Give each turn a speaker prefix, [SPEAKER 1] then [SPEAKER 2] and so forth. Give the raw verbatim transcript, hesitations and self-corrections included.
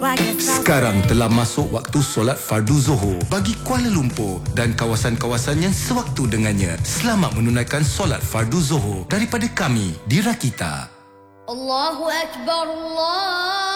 [SPEAKER 1] Sekarang telah masuk waktu solat fardu Zuhur bagi Kuala Lumpur dan kawasan-kawasan yang sewaktu dengannya. Selamat menunaikan solat fardu Zuhur daripada kami di Rakita.
[SPEAKER 2] Allahu Akbar, Allah